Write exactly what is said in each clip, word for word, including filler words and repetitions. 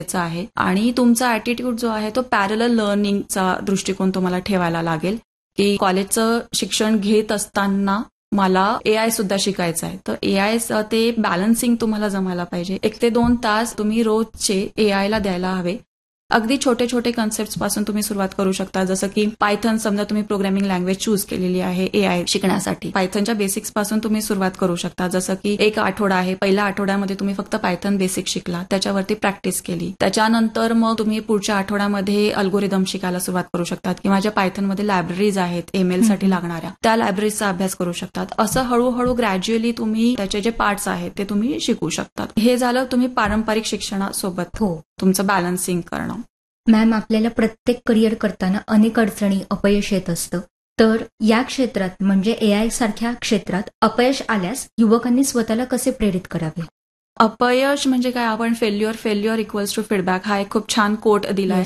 आहे आणि तुमचा ऍटिट्यूड जो आहे तो पॅरलल लर्निंगचा दृष्टिकोन तुम्हाला ठेवायला लागेल की कॉलेजचं शिक्षण घेत असताना मला एआय सुद्धा शिकायचं आहे. तर एआय ते बॅलन्सिंग तुम्हाला जमायला पाहिजे. एक ते दोन तास तुम्ही रोजचे एआयला द्यायला हवे. अगदी छोटे छोटे कन्सेप्ट पासून तुम्ही सुरुवात करू शकता, जसं की पायथन समजा तुम्ही प्रोग्रामिंग लँग्वेज चूज केलेली आहे एआय शिकण्यासाठी. पायथनच्या बेसिक्स पासून तुम्ही सुरुवात करू शकता, जसं की एक आठवडा आहे, पहिल्या आठवड्यामध्ये तुम्ही फक्त पायथन बेसिक शिकला, त्याच्यावरती प्रॅक्टिस केली. त्याच्यानंतर मग तुम्ही पुढच्या आठवड्यामध्ये अल्गोरिदम शिकायला सुरुवात करू शकतात किंवा ज्या पायथनमध्ये लायब्ररीज आहेत एमएल साठी लागणाऱ्या त्या लायब्ररीजचा अभ्यास करू शकतात. असं हळूहळू ग्रॅज्युअली तुम्ही त्याचे जे पार्ट्स आहेत ते तुम्ही शिकू शकतात. हे झालं तुम्ही पारंपरिक शिक्षणासोबत हो तुमचं बॅलन्सिंग करणं. मॅम, आपल्याला प्रत्येक करिअर करताना अनेक अडचणी अपयश येत असतं, तर या क्षेत्रात म्हणजे एआय सारख्या क्षेत्रात अपयश आल्यास युवकांनी स्वतःला कसे प्रेरित करावे? अपयश म्हणजे काय, आपण failure failure equals to feedback हा एक खूप छान कोट दिलाय.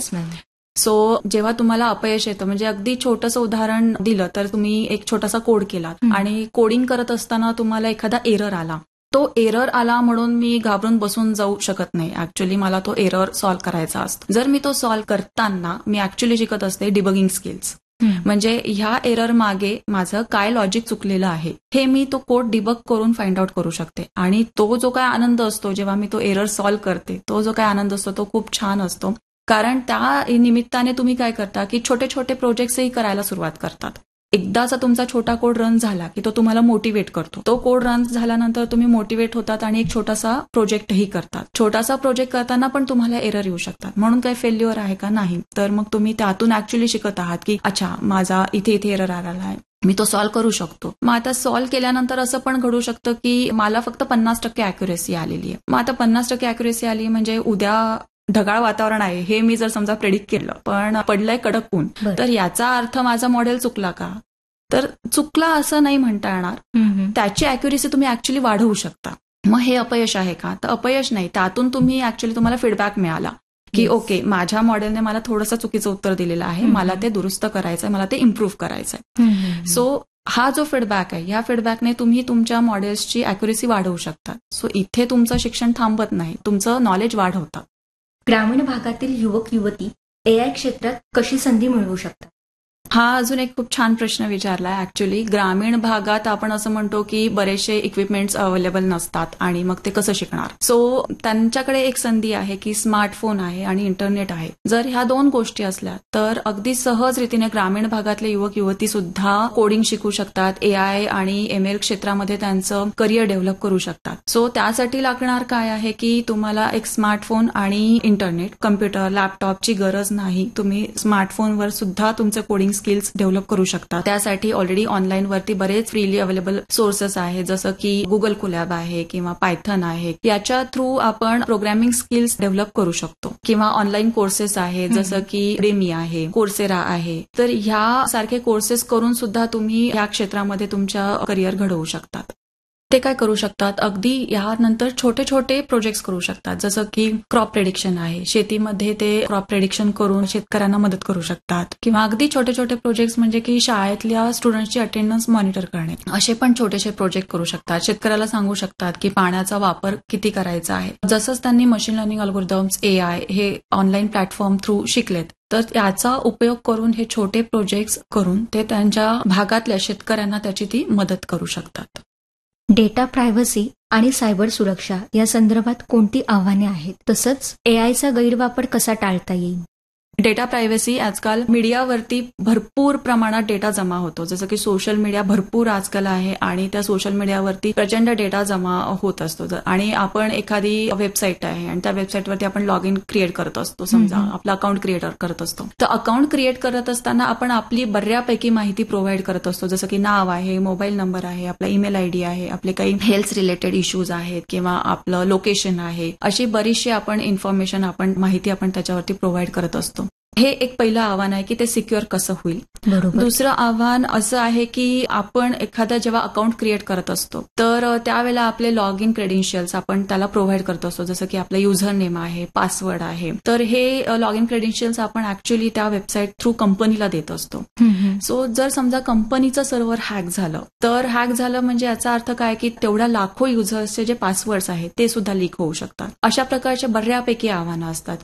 सो जेव्हा तुम्हाला अपयश येतं, म्हणजे अगदी छोटंसं उदाहरण दिलं तर तुम्ही एक छोटासा कोड केला आणि कोडिंग करत असताना तुम्हाला एखादा एरर आला. तो एरर आला म्हणून मी घाबरून बसून जाऊ शकत नाही. ऍक्च्युली मला तो एरर सॉल्व्ह करायचा असतो. जर मी तो सॉल्व्ह करताना मी ऍक्च्युली शिकत असते डिबगिंग स्किल्स. म्हणजे ह्या एरर मागे माझं काय लॉजिक चुकलेलं आहे हे मी तो कोड डिबग करून फाइंड आउट करू शकते. आणि तो जो काय आनंद असतो जेव्हा मी तो एरर सॉल्व्ह करते, तो जो काय आनंद असतो तो खूप छान असतो. कारण त्या निमित्ताने तुम्ही काय करता की छोटे छोटे प्रोजेक्ट्सही करायला सुरुवात करतात. एकदाचा तुमचा छोटा कोड रन झाला की तो तुम्हाला मोटिवेट करतो. तो कोड रन झाल्यानंतर तुम्ही मोटिवेट होतात आणि एक छोटासा प्रोजेक्टही करतात. छोटासा प्रोजेक्ट करताना पण तुम्हाला एरर येऊ शकतात. म्हणून काय फेल्युअर आहे का? नाही. तर मग तुम्ही त्यातून ऍक्च्युली शिकत आहात की अच्छा माझा इथे इथे एरर आलेला आहे, मी तो सॉल्व्ह करू शकतो. मग आता सॉल्व्ह केल्यानंतर असं पण घडू शकतं की मला फक्त पन्नास टक्के अॅक्युरेसी आलेली आहे. मग आता पन्नास टक्के अॅक्युरेसी आली म्हणजे उद्या ढगाळ वातावरण आहे हे मी जर समजा प्रेडिक्ट केलं पण पडलंय कडक ऊन, तर याचा अर्थ माझा मॉडेल चुकला का? तर चुकला असं नाही म्हणता येणार. त्याची अॅक्युरेसी तुम्ही ऍक्च्युली वाढवू शकता. मग हे अपयश आहे का? तर अपयश नाही. त्यातून तुम्ही ऍक्च्युली तुम्हाला फीडबॅक मिळाला की ओके माझ्या मॉडेलने मला थोडंसं चुकीचं उत्तर दिलेलं आहे, मला ते दुरुस्त करायचंय, मला ते इम्प्रूव्ह करायचंय. सो हा जो फीडबॅक आहे या फीडबॅकने तुम्ही तुमच्या मॉडेल्सची अॅक्युरेसी वाढवू शकता. सो इथे तुमचं शिक्षण थांबत नाही, तुमचं नॉलेज वाढवतं. ग्रामीण भागातील युवक युवती एआय क्षेत्रात कशी संधी मिळवू शकतात? हा अजून एक खूप छान प्रश्न विचारलाय. ऍक्च्युली ग्रामीण भागात आपण असं म्हणतो की बरेचसे इक्विपमेंट्स अवेलेबल नसतात आणि मग ते कसं शिकणार. सो त्यांच्याकडे एक संधी आहे की स्मार्टफोन आहे आणि इंटरनेट आहे. जर ह्या दोन गोष्टी असल्या तर अगदी सहज रीतीने ग्रामीण भागातले युवक युवती सुद्धा कोडिंग शिकू शकतात, एआय आणि एमएल क्षेत्रामध्ये त्यांचं करिअर डेव्हलप करू शकतात. सो त्यासाठी लागणार काय आहे की तुम्हाला एक स्मार्टफोन आणि इंटरनेट, कम्प्युटर, लॅपटॉपची गरज नाही. तुम्ही स्मार्टफोनवर सुद्धा तुमचं कोडिंग स्किल्स डेव्हलप करू शकता. त्यासाठी ऑलरेडी ऑनलाईन वरती बरेच फ्रीली अवेलेबल सोर्सेस आहेत, जसं की गुगल कोलॅब आहे किंवा पायथन आहे. याच्या थ्रू आपण प्रोग्रामिंग स्किल्स डेव्हलप करू शकतो. किंवा ऑनलाईन कोर्सेस आहेत जसं की डेमी आहे, कोर्सेरा आहे. तर ह्या सारखे कोर्सेस करून सुद्धा तुम्ही या क्षेत्रामध्ये तुमच्या करिअर घडवू शकतात. ते काय करू शकतात, अगदी यानंतर छोटे छोटे प्रोजेक्ट्स करू शकतात, जसं की क्रॉप प्रेडिक्शन आहे. शेतीमध्ये ते क्रॉप प्रेडिक्शन करून शेतकऱ्यांना मदत करू शकतात. किंवा अगदी छोटे छोटे प्रोजेक्ट्स म्हणजे की शाळेतल्या स्टुडंट्सची अटेंडन्स मॉनिटर करणे, असे पण छोटेसे प्रोजेक्ट करू शकतात. शेतकऱ्याला सांगू शकतात की पाण्याचा वापर किती करायचा आहे. जसंच त्यांनी मशीन लर्निंग अल्गोरिदम्स, एआय हे ऑनलाईन प्लॅटफॉर्म थ्रू शिकलेत, तर त्याचा उपयोग करून हे छोटे प्रोजेक्ट्स करून ते त्यांच्या भागातल्या शेतकऱ्यांना त्याची ती मदत करू शकतात. डेटा प्रायव्हसी आणि सायबर सुरक्षा या संदर्भात कोणती आव्हाने आहेत, तसंच एआयचा गैरवापर कसा टाळता येईल? डेटा प्रायव्हसी, आजकाल मीडियावरती भरपूर प्रमाणात डेटा जमा होतो, जसं की सोशल मीडिया भरपूर आजकाल आहे आणि त्या सोशल मीडियावरती प्रचंड डेटा जमा होत असतो. आणि आपण एखादी वेबसाईट आहे आणि त्या वेबसाईटवरती आपण लॉग इन क्रिएट करत असतो, समजा आपलं अकाउंट क्रिएट करत असतो. तर अकाउंट क्रिएट करत असताना आपण आपली बऱ्यापैकी माहिती प्रोव्हाइड करत असतो, जसं की नाव आहे, मोबाईल नंबर आहे, आपला ईमेल आयडी आहे, आपले काही हेल्थ रिलेटेड इश्यूज आहेत किंवा आपलं लोकेशन आहे, अशी बरीचशी आपण इन्फॉर्मेशन आपण माहिती आपण त्याच्यावरती प्रोव्हाइड करत असतो. हे एक पहिलं आव्हान आहे की ते सिक्युअर कसं होईल. दुसरं आव्हान असं आहे की आपण एखादा जेव्हा अकाउंट क्रिएट करत असतो तर त्यावेळेला आपले लॉग इन क्रेडेन्शियल्स आपण त्याला प्रोव्हाइड करत असतो, जसं की आपलं युझर नेम आहे, पासवर्ड आहे. तर हे लॉग इन क्रेडेन्शियल्स आपण ऍक्च्युली त्या वेबसाईट थ्रू कंपनीला देत असतो. सो जर समजा कंपनीचं सर्व्हर हॅक झालं तर हॅक झालं म्हणजे याचा अर्थ काय की तेवढ्या लाखो युजर्सचे जे पासवर्ड्स आहेत ते सुद्धा लीक होऊ शकतात. अशा प्रकारच्या बऱ्यापैकी आव्हानं असतात.